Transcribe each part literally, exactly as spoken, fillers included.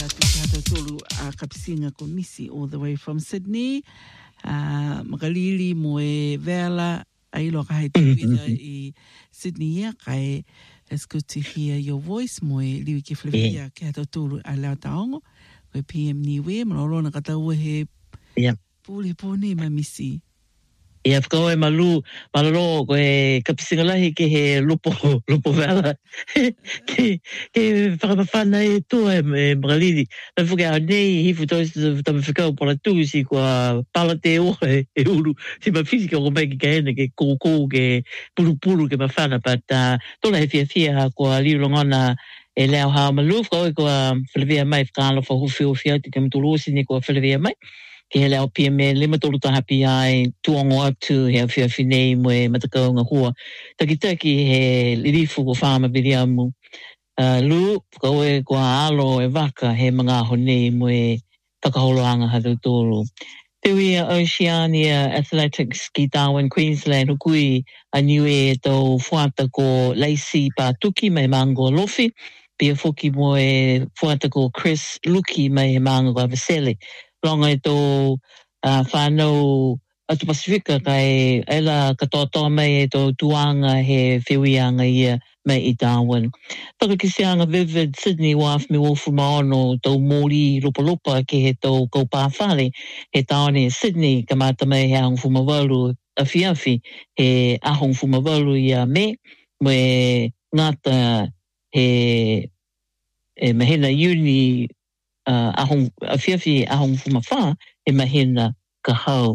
tuki hata tolu a kapisinga ko misi all the way from Sydney. Uh, makalili mo e vela ailo ka hai tuwida i Sydney ia kai it's good to hear your voice mo e liwi ki flevia ki hata tolu a lao taongo koe P M niwe malolona kata ue he puli poni ma misi. Ia whakao e malu, maloro koe kapisinga lahi ke he lupo, lupo vela. ke, ke whakamawhana e tua e makalili. Nā whuke a nei hifu tois tama whakao pala tūsi kua pala te oa e uru. Si ma fisika o mai ki ka ene ke kōkō ke puru puru ke mawhana. But uh, tola he fia fia ha kua liurongona e leo hao malu. Whakao e kua whalewea mai whakaala whahuwhi o fia te kamatulosi ni kua whalewea mai. Ke hele au pia me lima tolu tahapi ai tuongo atu he au whiawhi nei mo e matakau ngā hua. Takitaki he lirifu ko whāma biri amu. Uh, Lu, kau e kua alo e waka he mga aho nei mo e whakaholoanga hatu tōru. Te wia Oceania Athletics ki Darwin, Queensland, hukui a niwe e tau whuata ko Lacey Pātuki mai mango lofi. Pia whuki mo e whuata ko Chris Luki mai mango avasele. Longa e tō uh, whānau atu Pasifika kai ela katoa mai e tō tuanga he whiwianga ia mai i Darwin. Whakakisianga Vivid Sydney waf me wofu maono tō mōri lupa lupa ke he tō kaupāwhale he taone Sydney ka mata mai he ahong fumawalu a fiafi he ahong fumawalu ia me mo e ngata he e mahina uni Uh, ahong afiafi ahong fumawha e mahina ka hau.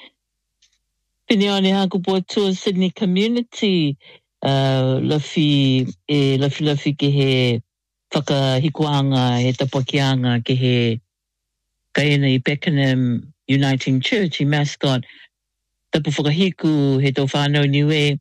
Pini ane haku po tua Sydney Community uh, lafi e lafi lafi ke he whakahikuanga he tapakianga ke he kaena i Beckenham Uniting Church i Mascot. Tapu whakahiku he tō whānau niwe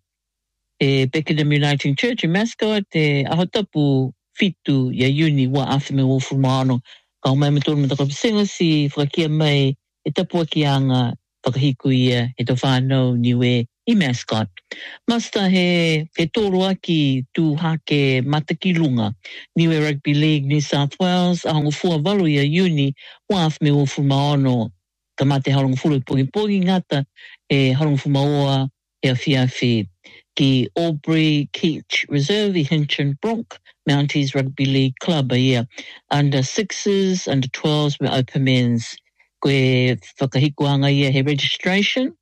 e Beckenham Uniting Church i Mascot e aho tapu fitu ia uni wa awhime o fumano. Kau mai matoro me taka pisinga si whakakia mai e tapua ki anga whakahiku ia e tō whānau niwe i Mascot. Masta he, he tōro aki tū hake matakilunga niwe Rugby League New South Wales ahongo fua walu ia uni waf me o fumaono ka mate harongo fulu pogi pogi ngata e harongo fumaoa e a fiafi ki Albury Keach Reserve i Hinchin Bronk Mounties Rugby League Club a year. Under sixes, under twelves, me open men's. Koe whakahikuanga ia he registration.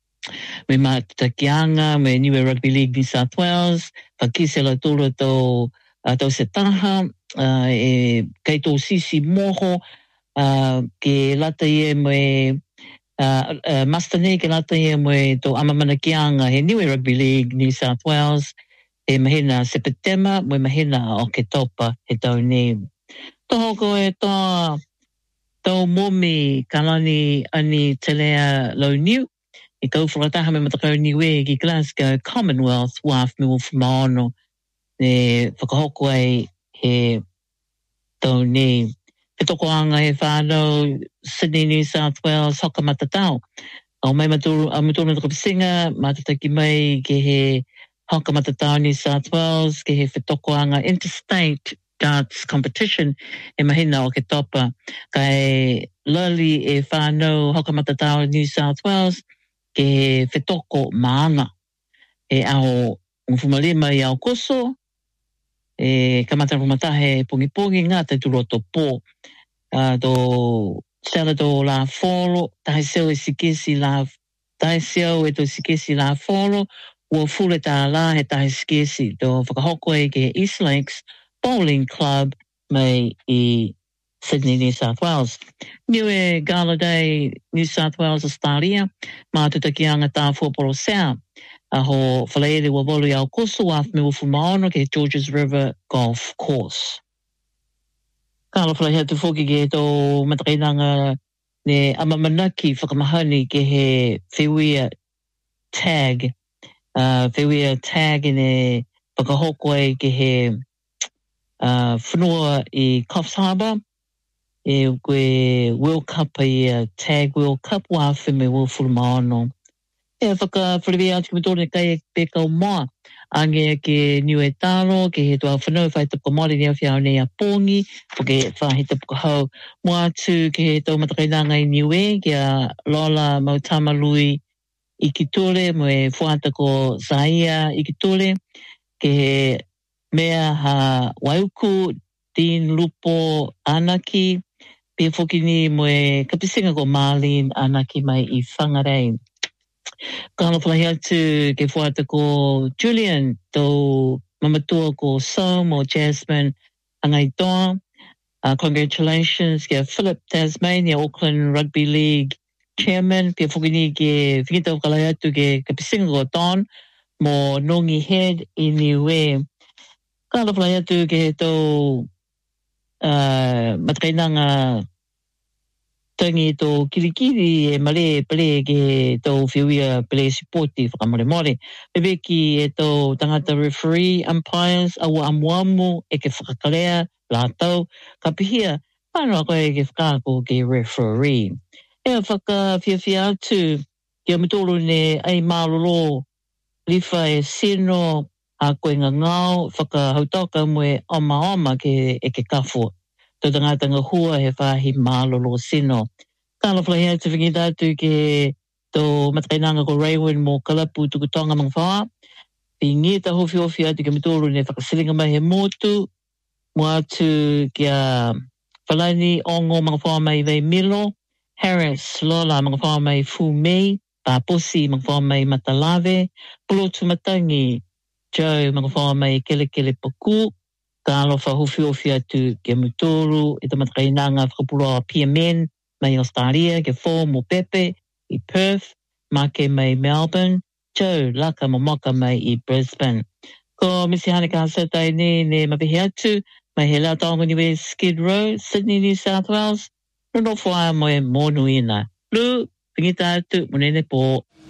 Me matakianga, me niwe Rugby League New South Wales. Whakisela tōra tō, uh, tō se taha, uh, e kei tō sisi moho, uh, ke lata ia me uh, uh, Mastane ke lata ia me tō amamanakianga he niwe Rugby League New South Wales. E mahina Sepetema, mo mahina o ke topa he tau nei. Toho ko e tō, tō momi kalani ani telea lau niu. I kau whakataha me matakau niwe ki Glasgow Commonwealth waf me wolf maono. Ne whakahoko ai he tau nei. He toko anga he whānau Sydney, New South Wales, hoka matatau. Au mai maturu, au maturu mataka pisinga, matataki mai ke he hoka matatau New South Wales, ke he whetokoanga interstate darts competition e mahina o ke topa. Kai lali e whānau hoka matatau New South Wales, ke he whetoko maanga. E ao ngwhumalima i ao koso, e kamata rumatahe pungi pungi ngā te turoto pō. Uh, do sela do la folo, tahi seo e sikesi la, tahi seo e to sikesi la folo, ua fule tā la he tahi skesi do whakahoko e ke East Lakes Bowling Club mai i Sydney, New South Wales. Niue Gala Day, New South Wales, Australia, mātutaki anga tā Fuaporo Sao. Aho whaleere wa wolu i au koso waf me ufu maono ke Georges River Golf Course. Kālo whalai hatu whoki ke tō matakainanga ne amamanaki whakamahani ke he whiwia tag. Uh, whiwia tag ine whakahoko e ke he uh, whanua i Coffs Harbour. E koe World Cup i uh, tag World Cup wawhi me ufu maono. E whaka whaliwea atu kimatore kai pe kau moa. Ange ke niu e taro, ke he tua whanau whai tapuka mori ni au whiau nei a pōngi, po ke whahi tapuka hau. Mua atu ke he tau matakainanga i niu e, ke a Lola Mautamalui i ki tole, mo e whuata ko Zaia i ki tole, ke he mea ha waiuku, Dean Lupo Anaki, pe whokini mo e kapisinga ko Marlene Anaki mai i whangarei. Ka halawhalahi atu ke whuata ko Julian, tau mamatua ko Som o Jasmine Angai Toa. Uh, congratulations ke Philip Tasmania, Auckland Rugby League Chairman. Pia whukini ke whikita whakalahi atu ke kapisinga ko Don mo Nongi Head i niue. Ka halawhalahi atu ke tau uh, matakainanga tangi to kirikiri e male pele ke to whiuia pele supporti whakamore more. Pepe ki e to tangata referee umpires awa amuamu e ke whakakarea la tau. Ka pihia, whanau koe e ke whakako ke referee. E whaka fia fia atu ki amitolo ne ai malolo lifa e sino a koe ngangau whaka hautauka mwe oma oma ke e ke kafo. Tō tangata ngā hua he whahi mālolo sino. Ka halawhalahi atu whingita atu ke tō matakainanga ko Raywin mō kalapu tukutonga mga whaa. Pi ngita hofi hofi atu ke mitoro ne whakasilinga mai he motu. Mua atu ki a whalaini ongo mga whaa mai vei Milo. Harris Lola mga whaa mai Fu Mei. Paposi mga whaa mai Matalave. Pulotu Matangi Joe mga whaa mai Kele Kele Paku. Ka alofa hofi hofi atu ke mutoro i ta matakainanga whakapuroa P M N mai Australia ke fō mo Pepe i Perth, Make mai Melbourne, Joe Laka mo Moka mai i Brisbane. Ko Missy Hanika Hasetai ne ne mapihi atu mai he lau taongo niwe Skid Row, Sydney, New South Wales. Runo whaia mo e mōnuina. Lu, pingita atu, munene po.